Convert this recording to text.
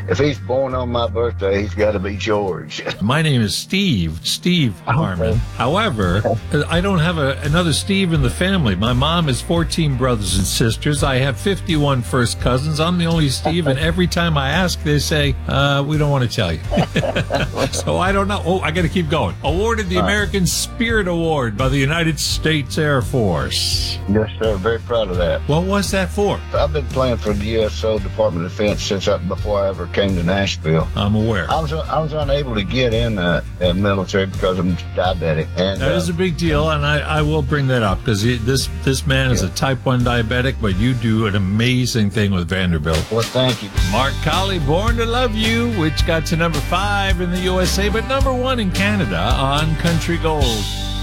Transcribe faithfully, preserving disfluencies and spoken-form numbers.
if he's born on my birthday, he's got to be George. My name is Steve, Steve Harmon. Okay. However, I don't have a, another Steve in the family. My mom has fourteen brothers and sisters. I have fifty-one first cousins. I'm the only Steve, and every time I ask, they say, uh, we don't want to tell you. So I don't know. Oh, I got to keep going. Awarded the American Spirit Award by the United States Air Force. Yes, sir. Very proud of that. What was that for? I've been playing for the U S O Department of Defense since I, before I ever came to Nashville. I'm aware. I was I was unable to get in the uh, military because I'm diabetic. And That uh, is a big deal, and I, I will bring that up because this this man is a type one diabetic, but you do an amazing thing with Vanderbilt. well, thank you. Mark Colley, Born to Love You, which got to number five in the U S A, but number one in Canada on Country Gold.